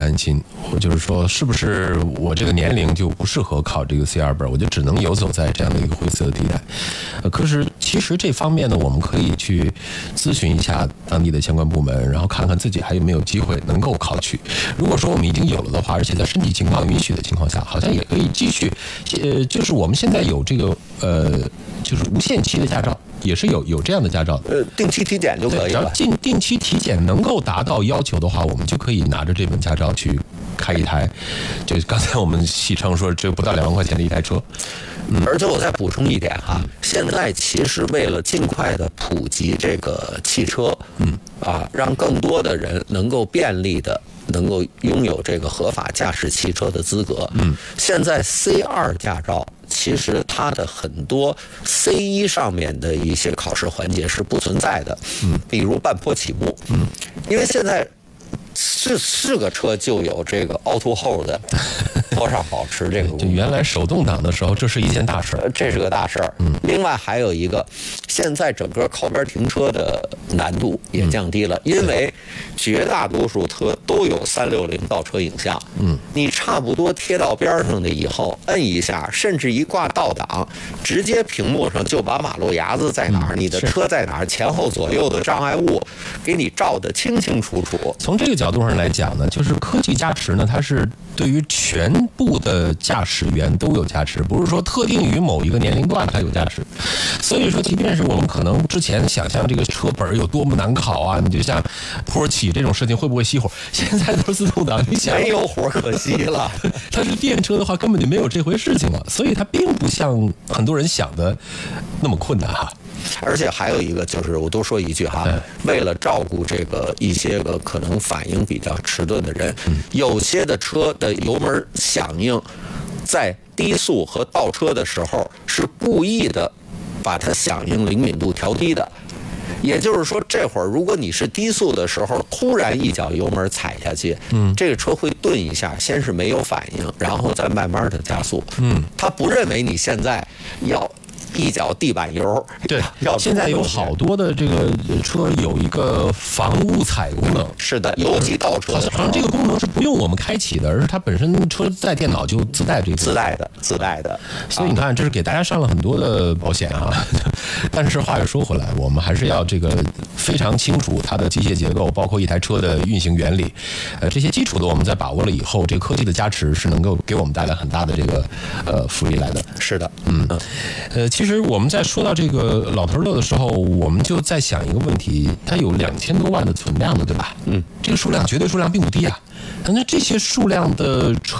担心，我就是说，是不是我这个年龄就不适合考这个 C2本，我就只能游走在这样的一个灰色的地带。可是其实这方面呢，我们可以去咨询一下当地的相关部门，然后看看自己还有没有机会能够考取。如果说我们已经有了的话，而且在身体情况允许的情况下，好像也可以继续。就是我们现在有这个就是无限期的驾照。也是有这样的驾照， 定期体检就可以了。 只要定期体检能够达到要求的话，我们就可以拿着这本驾照去开一台，就刚才我们戏称说这不到2万块钱的一台车。 而且我再补充一点哈，现在其实为了尽快的普及这个汽车，让更多的人能够便利的能够拥有这个合法驾驶汽车的资格。现在 C2 驾照其实它的很多 C1 上面的一些考试环节是不存在的，比如半坡起步，因为现在是个车就有这个 auto hold 的坡上保持这个就原来手动挡的时候，这是一件大事， 这是个大事儿。另外还有一个，现在整个靠边停车的难度也降低了，因为绝大多数车都有360倒车影像。你差不多贴到边上的以后，摁一下，甚至一挂倒档，直接屏幕上就把马路牙子在哪儿，你的车在哪儿，前后左右的障碍物给你照得清清楚楚。 从这个角度上来讲呢，就是科技加持呢，它是对于全部的驾驶员都有加持，不是说特定于某一个年龄段它有加持。所以说，即便是我们可能之前想象这个车本有多么难考啊，你就像坡起这种事情会不会熄火，现在都是自动挡，你想没有火可惜了。 它是电车的话，根本就没有这回事情了，所以它并不像很多人想的那么困难哈。 而且还有一个就是，我多说一句哈，为了照顾这个一些个可能反应比较迟钝的人，有些的车的油门响应，在低速和倒车的时候是故意的把它响应灵敏度调低的。也就是说，这会儿如果你是低速的时候，突然一脚油门踩下去，这个车会顿一下，先是没有反应，然后再慢慢的加速。他不认为你现在要一脚地板油。 对，现在有好多的这个车有一个防误踩功能。 是的，尤其倒车， 好像这个功能是不用我们开启的，而是它本身车载电脑就自带这个。 自带的。 所以你看，这是给大家上了很多的保险啊。但是话又说回来，我们还是要这个非常清楚它的机械结构，包括一台车的运行原理，这些基础的我们在把握了以后，这个科技的加持是能够给我们带来很大的这个福利来的。 是的， 其实我们在说到这个老头乐的时候，我们就在想一个问题，它有2000多万的存量的，对吧？这个数量绝对数量并不低啊。那这些数量的车